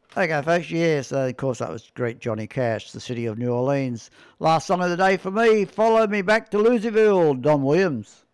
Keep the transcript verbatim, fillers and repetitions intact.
Okay, folks, yes, uh, of course, that was great Johnny Cash, the city of New Orleans. Last song of the day for me, Follow Me Back to Louisville, Don Williams.